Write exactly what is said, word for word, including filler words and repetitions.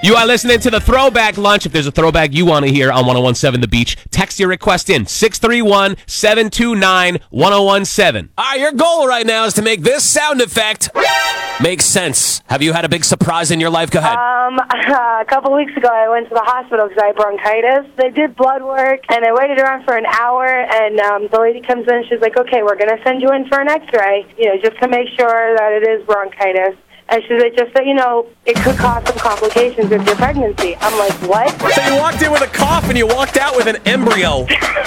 You are listening to the Throwback Lunch. If there's a throwback you want to hear on one oh one seven The Beach, text your request in six three one, seven two nine, one oh one seven. All right, your goal right now is to make this sound effect make sense. Have you had a big surprise in your life? Go ahead. Um, a couple weeks ago, I went to the hospital because I had bronchitis. They did blood work, and I waited around for an hour, and um, the lady comes in, she's like, okay, we're going to send you in for an x-ray, you know, just to make sure that it is bronchitis. And she said, just so you know, it could cause some complications with your pregnancy. I'm like, what? So you walked in with a cough and you walked out with an embryo.